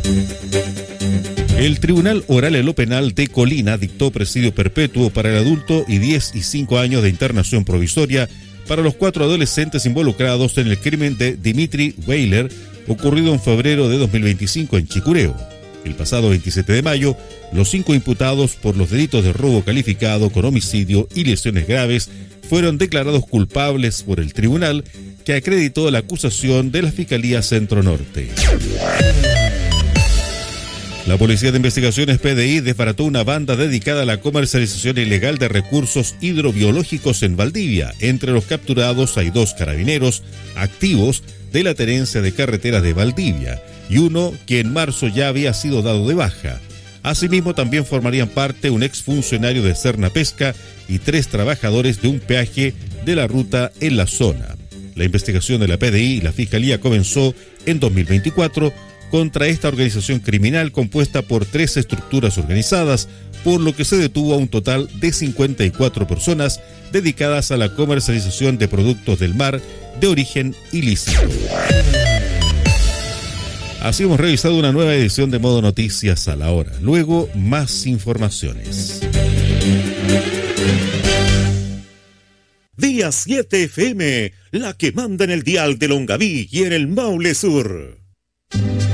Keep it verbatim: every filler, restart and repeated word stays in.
El Tribunal Oral en lo Penal de Colina dictó presidio perpetuo para el adulto y diez y cinco años de internación provisoria para los cuatro adolescentes involucrados en el crimen de Dimitri Weiler, ocurrido en febrero de dos mil veinticinco en Chicureo. El pasado veintisiete de mayo, los cinco imputados por los delitos de robo calificado con homicidio y lesiones graves fueron declarados culpables por el tribunal, que acreditó la acusación de la Fiscalía Centro Norte. La Policía de Investigaciones P D I desbarató una banda dedicada a la comercialización ilegal de recursos hidrobiológicos en Valdivia. Entre los capturados hay dos carabineros activos de la Tenencia de Carreteras de Valdivia y uno que en marzo ya había sido dado de baja. Asimismo, también formarían parte un exfuncionario de Serna Pesca y tres trabajadores de un peaje de la ruta en la zona. La investigación de la P D I y la Fiscalía comenzó en dos mil veinticuatro contra esta organización criminal compuesta por tres estructuras organizadas, por lo que se detuvo a un total de cincuenta y cuatro personas dedicadas a la comercialización de productos del mar de origen ilícito. Así hemos revisado una nueva edición de Modo Noticias a la hora. Luego, más informaciones. Día siete F M, la que manda en el dial de Longaví y en el Maule Sur.